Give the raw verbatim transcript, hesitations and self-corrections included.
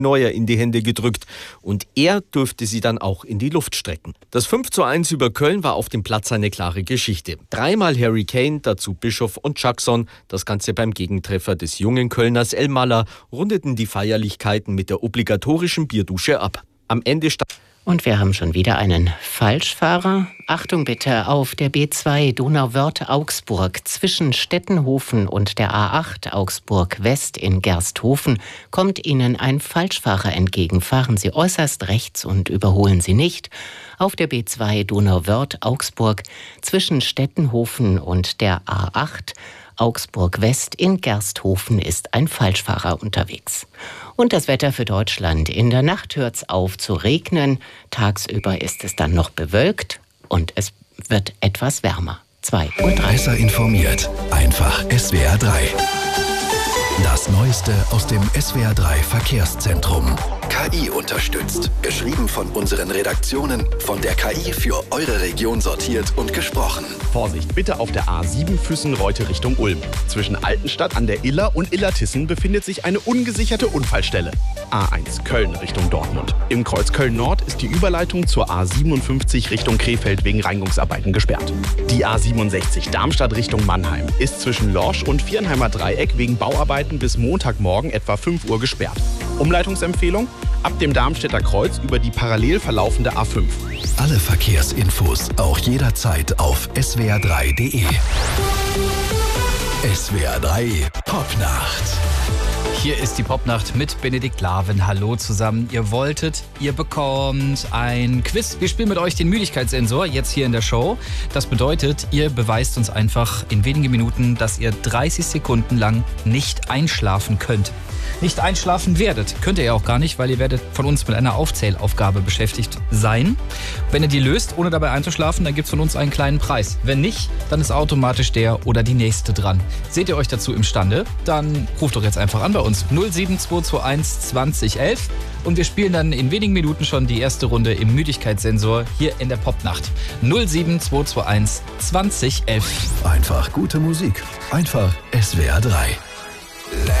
Neuer in die Hände gedrückt und er durfte sie dann auch in die Luft strecken. Das fünf zu eins über Köln war auf dem Platz eine klare Geschichte. Dreimal Harry Kane, dazu Bischof und Jackson, das Ganze beim Gegentreffer des jungen Kölners Elmaller, rundeten die Feierlichkeiten mit der obligatorischen Bierdusche ab. Am Ende stand Und wir haben schon wieder einen Falschfahrer. Achtung bitte, auf der B zwei Donauwörth-Augsburg zwischen Stettenhofen und der A acht Augsburg-West in Gersthofen kommt Ihnen ein Falschfahrer entgegen. Fahren Sie äußerst rechts und überholen Sie nicht. Auf der B zwei Donauwörth-Augsburg zwischen Stettenhofen und der A acht Augsburg-West in Gersthofen ist ein Falschfahrer unterwegs. Und das Wetter für Deutschland. In der Nacht hört es auf zu regnen. Tagsüber ist es dann noch bewölkt und es wird etwas wärmer. zwei Uhr drei. Besser informiert. Einfach S W R drei. Das Neueste aus dem S W R drei Verkehrszentrum. K I unterstützt. Geschrieben von unseren Redaktionen, von der K I für eure Region sortiert und gesprochen. Vorsicht, bitte auf der A sieben Füssen-Reute Richtung Ulm. Zwischen Altenstadt an der Iller und Illertissen befindet sich eine ungesicherte Unfallstelle. A eins Köln Richtung Dortmund. Im Kreuz Köln-Nord ist die Überleitung zur A siebenundfünfzig Richtung Krefeld wegen Reinigungsarbeiten gesperrt. Die A siebenundsechzig Darmstadt Richtung Mannheim ist zwischen Lorsch und Viernheimer Dreieck wegen Bauarbeiten bis Montagmorgen etwa fünf Uhr gesperrt. Umleitungsempfehlung: ab dem Darmstädter Kreuz über die parallel verlaufende A fünf. Alle Verkehrsinfos auch jederzeit auf S W R drei punkt de. S W R drei Popnacht. Hier ist die Popnacht mit Benedikt Laven. Hallo zusammen. Ihr wolltet, ihr bekommt ein Quiz. Wir spielen mit euch den Müdigkeitssensor jetzt hier in der Show. Das bedeutet, ihr beweist uns einfach in wenigen Minuten, dass ihr dreißig Sekunden lang nicht einschlafen könnt. Nicht einschlafen werdet. Könnt ihr ja auch gar nicht, weil ihr werdet von uns mit einer Aufzählaufgabe beschäftigt sein. Wenn ihr die löst, ohne dabei einzuschlafen, dann gibt es von uns einen kleinen Preis. Wenn nicht, dann ist automatisch der oder die nächste dran. Seht ihr euch dazu imstande? Dann ruft doch jetzt einfach an bei uns. null sieben zwei zwei eins zwanzig elf und wir spielen dann in wenigen Minuten schon die erste Runde im Müdigkeitssensor hier in der Popnacht. null sieben zwei zwei eins zwanzig elf. Einfach gute Musik. Einfach S W R drei.